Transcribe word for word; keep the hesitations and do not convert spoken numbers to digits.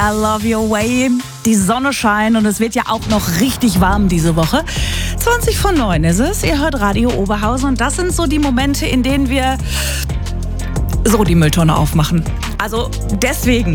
I love your way. Die Sonne scheint und es wird ja auch noch richtig warm diese Woche. zwanzig vor neun ist es. Ihr hört Radio Oberhausen und das sind so die Momente, in denen wir so die Mülltonne aufmachen. Also deswegen